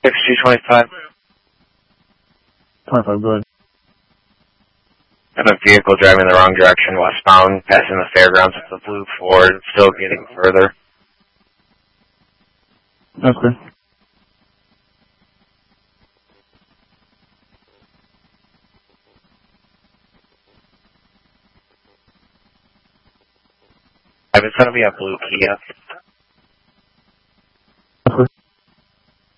6225. 25, go ahead. I have a vehicle driving the wrong direction westbound, passing the fairgrounds with the blue Ford, still getting further. Okay. It's going to be a blue Kia.